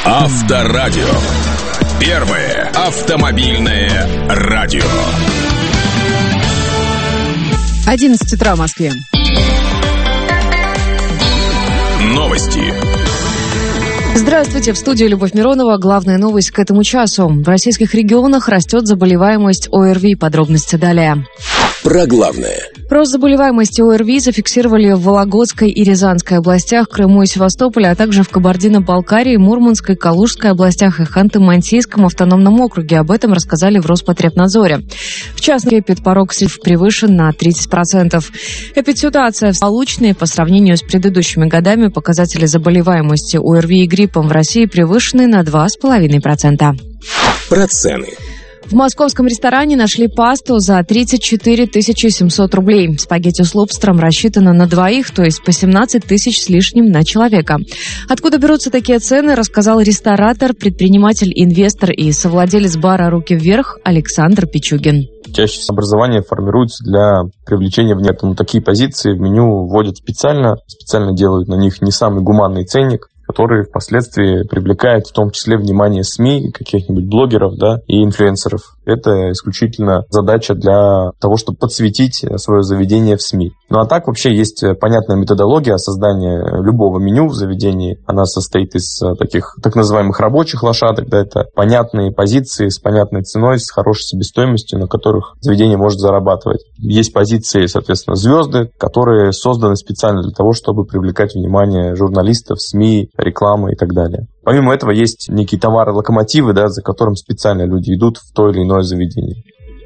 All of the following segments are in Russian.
Авторадио. Первое автомобильное радио. 11 утра в Москве. Новости. Здравствуйте, в студии Любовь Миронова. Главная новость к этому часу. В российских регионах растет заболеваемость ОРВИ. Подробности далее. Про главное. Рост заболеваемости ОРВИ зафиксировали в Вологодской и Рязанской областях, Крыму и Севастополе, а также в Кабардино-Балкарии, Мурманской, Калужской областях и Ханты-Мансийском автономном округе. Об этом рассказали в Роспотребнадзоре. В частности, эпидпорог превышен на 30%. Эпидситуация полученная по сравнению с предыдущими годами. Показатели заболеваемости ОРВИ и гриппом в России превышены на 2,5%. Про цены. В московском ресторане нашли пасту за 34 700 рублей. Спагетти с лобстером рассчитано на двоих, то есть по 17 тысяч с лишним на человека. Откуда берутся такие цены, рассказал ресторатор, предприниматель, инвестор и совладелец бара «Руки вверх» Александр Пичугин. Чаще всего образование формируется для привлечения внимания. Поэтому такие позиции в меню вводят специально делают на них не самый гуманный ценник, который впоследствии привлекает в том числе внимание СМИ, каких-нибудь блогеров, и инфлюенсеров. Это исключительно задача для того, чтобы подсветить свое заведение в СМИ. Ну а так вообще есть понятная методология создания любого меню в заведении. Она состоит из таких так называемых рабочих лошадок. Это понятные позиции с понятной ценой, с хорошей себестоимостью, на которых заведение может зарабатывать. Есть позиции, соответственно, звезды, которые созданы специально для того, чтобы привлекать внимание журналистов, СМИ, рекламы и так далее. Помимо этого есть некие товары-локомотивы, за которым специально люди идут в то или иное заведение.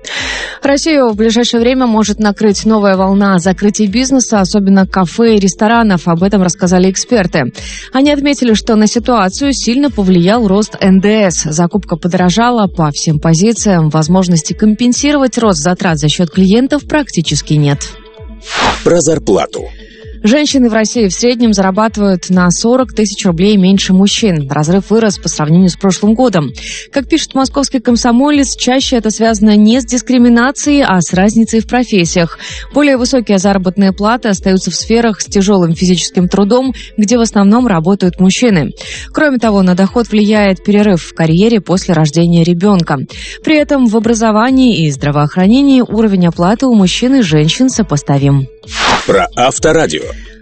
Россию в ближайшее время может накрыть новая волна закрытий бизнеса, особенно кафе и ресторанов. Об этом рассказали эксперты. Они отметили, что на ситуацию сильно повлиял рост НДС. Закупка подорожала по всем позициям. Возможности компенсировать рост затрат за счет клиентов практически нет. Про зарплату. Женщины в России в среднем зарабатывают на 40 тысяч рублей меньше мужчин. Разрыв вырос по сравнению с прошлым годом. Как пишет московский «Комсомолец», чаще это связано не с дискриминацией, а с разницей в профессиях. Более высокие заработные платы остаются в сферах с тяжелым физическим трудом, где в основном работают мужчины. Кроме того, на доход влияет перерыв в карьере после рождения ребенка. При этом в образовании и здравоохранении уровень оплаты у мужчин и женщин сопоставим. Про Авторадио.